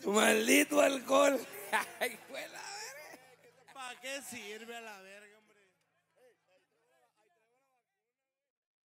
Maldito alcohol. Ay, güey, la verga. ¿Para qué sirve a la verga?